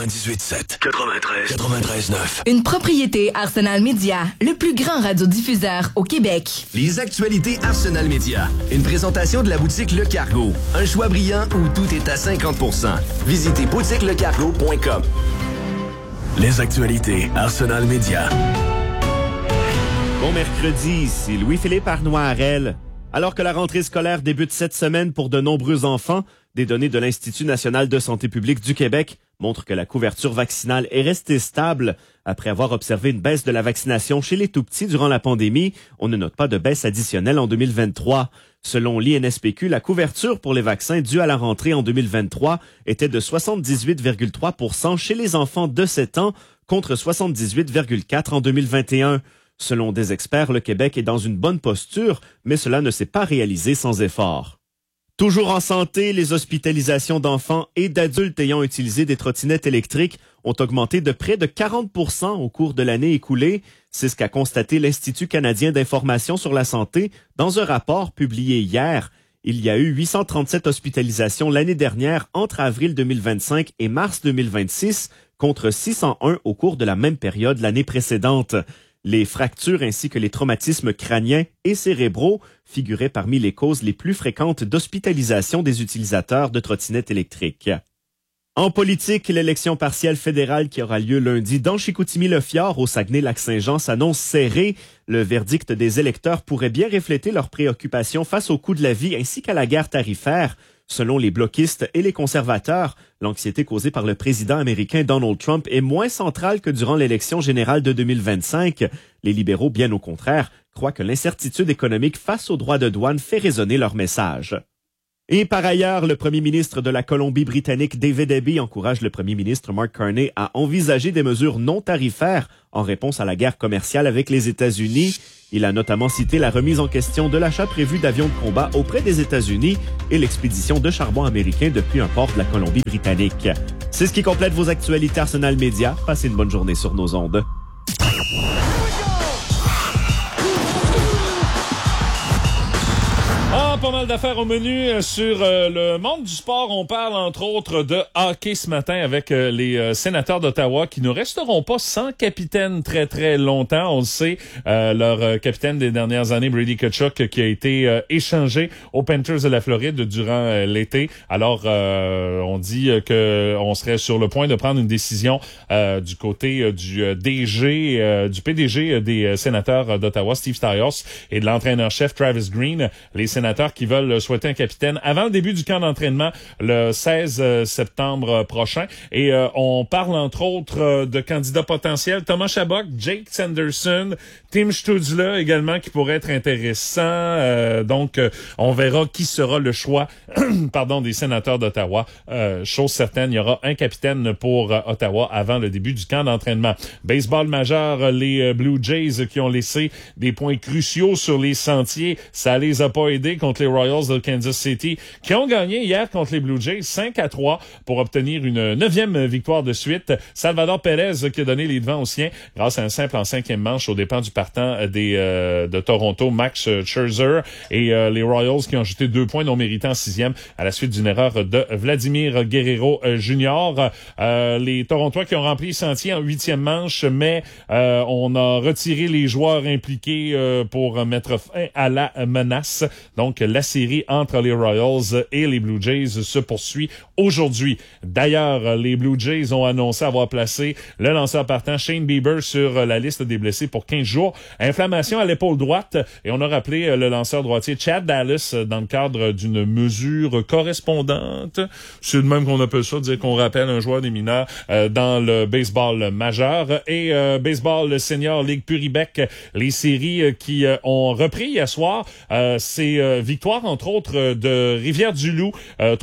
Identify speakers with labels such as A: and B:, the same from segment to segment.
A: 98.7, 93.9.
B: Une propriété Arsenal Média, le plus grand radiodiffuseur au Québec.
C: Les actualités Arsenal Média. Une présentation de la boutique Le Cargo. Un choix brillant où tout est à 50%. Visitez boutiquelecargo.com.
A: Les actualités Arsenal Média.
D: Bon mercredi, ici Louis-Philippe Arnois-Harel. Alors que la rentrée scolaire débute cette semaine pour de nombreux enfants, des données de l'Institut national de santé publique du Québec montrent que la couverture vaccinale est restée stable. Après avoir observé une baisse de la vaccination chez les tout-petits durant la pandémie, on ne note pas de baisse additionnelle en 2023. Selon l'INSPQ, la couverture pour les vaccins dus à la rentrée en 2023 était de 78,3% chez les enfants de 7 ans contre 78,4% en 2021. Selon des experts, le Québec est dans une bonne posture, mais cela ne s'est pas réalisé sans effort. Toujours en santé, les hospitalisations d'enfants et d'adultes ayant utilisé des trottinettes électriques ont augmenté de près de 40% au cours de l'année écoulée. C'est ce qu'a constaté l'Institut canadien d'information sur la santé dans un rapport publié hier. Il y a eu 837 hospitalisations l'année dernière entre avril 2025 et mars 2026, contre 601 au cours de la même période l'année précédente. Les fractures ainsi que les traumatismes crâniens et cérébraux figuraient parmi les causes les plus fréquentes d'hospitalisation des utilisateurs de trottinettes électriques. En politique, l'élection partielle fédérale qui aura lieu lundi dans Chicoutimi-Le-Fjord au Saguenay-Lac-Saint-Jean s'annonce serrée. Le verdict des électeurs pourrait bien refléter leurs préoccupations face au coût de la vie ainsi qu'à la guerre tarifaire. Selon les bloquistes et les conservateurs, l'anxiété causée par le président américain Donald Trump est moins centrale que durant l'élection générale de 2025. Les libéraux, bien au contraire, croient que l'incertitude économique face aux droits de douane fait résonner leur message. Et par ailleurs, le premier ministre de la Colombie-Britannique, David Eby, encourage le premier ministre Mark Carney à envisager des mesures non tarifaires en réponse à la guerre commerciale avec les États-Unis. Il a notamment cité la remise en question de l'achat prévu d'avions de combat auprès des États-Unis et l'expédition de charbon américain depuis un port de la Colombie-Britannique. C'est ce qui complète vos actualités Arsenal Média. Passez une bonne journée sur nos ondes.
E: Pas mal d'affaires au menu sur le monde du sport. On parle entre autres de hockey ce matin avec les sénateurs d'Ottawa qui ne resteront pas sans capitaine très très longtemps. On le sait, leur capitaine des dernières années, Brady Tkachuk, qui a été échangé aux Panthers de la Floride durant l'été. Alors, on dit que on serait sur le point de prendre une décision du côté du PDG des sénateurs d'Ottawa, Steve Staios, et de l'entraîneur-chef Travis Green. Les sénateurs qui veulent souhaiter un capitaine avant le début du camp d'entraînement le 16 septembre prochain. Et on parle entre autres de candidats potentiels. Thomas Chabot, Jake Sanderson, Tim Stützle également qui pourrait être intéressant. Donc, on verra qui sera le choix des sénateurs d'Ottawa. Chose certaine, il y aura un capitaine pour Ottawa avant le début du camp d'entraînement. Baseball majeur, les Blue Jays qui ont laissé des points cruciaux sur les sentiers. Ça les a pas aidés contre les Royals de Kansas City, qui ont gagné hier contre les Blue Jays 5-3 pour obtenir une 9e victoire de suite. Salvador Pérez qui a donné les devants aux siens grâce à un simple en 5e manche aux dépens du partant de Toronto, Max Scherzer, et les Royals qui ont ajouté 2 points non mérités en 6e à la suite d'une erreur de Vladimir Guerrero Jr. Les Torontois qui ont rempli le sentier en 8e manche, mais on a retiré les joueurs impliqués pour mettre fin à la menace. Donc, la série entre les Royals et les Blue Jays se poursuit aujourd'hui. D'ailleurs, les Blue Jays ont annoncé avoir placé le lanceur partant Shane Bieber sur la liste des blessés pour 15 jours. Inflammation à l'épaule droite, et on a rappelé le lanceur droitier Chad Dallas dans le cadre d'une mesure correspondante. C'est de même qu'on appelle ça, dire qu'on rappelle un joueur des mineurs dans le baseball majeur. Et baseball senior Ligue Puribec, les séries qui ont repris hier soir, c'est victoire entre autres de Rivière-du-Loup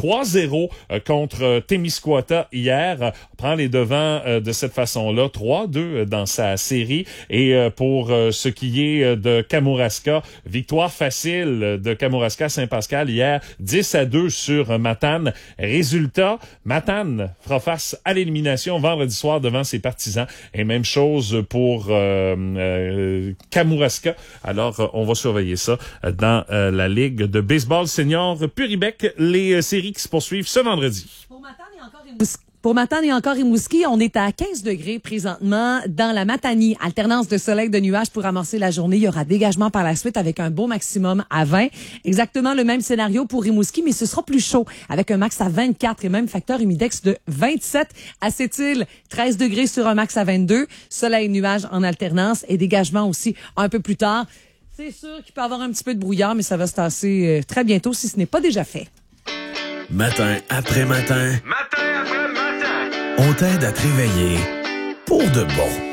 E: 3-0 contre Témiscouata hier. On prend les devants de cette façon-là, 3-2 dans sa série. Et pour ce qui est de Kamouraska, victoire facile de Kamouraska Saint-Pascal hier, 10-2 sur Matane. Résultat, Matane fera face à l'élimination vendredi soir devant ses partisans. Et même chose pour Kamouraska. Alors, on va surveiller ça dans la Ligue de baseball senior Puribec, les séries qui se poursuivent ce vendredi.
F: Pour Matane, Pour Matane et encore Rimouski, on est à 15 degrés présentement dans la Matanie. Alternance de soleil, de nuages pour amorcer la journée. Il y aura dégagement par la suite avec un beau maximum à 20. Exactement le même scénario pour Rimouski, mais ce sera plus chaud avec un max à 24 et même facteur humidex de 27. À Sept-Îles, 13 degrés sur un max à 22. Soleil, nuages en alternance et dégagement aussi un peu plus tard. C'est sûr qu'il peut y avoir un petit peu de brouillard, mais ça va se tasser très bientôt si ce n'est pas déjà fait.
A: Matin après matin.
G: Matin après matin.
A: On t'aide à te réveiller pour de bon.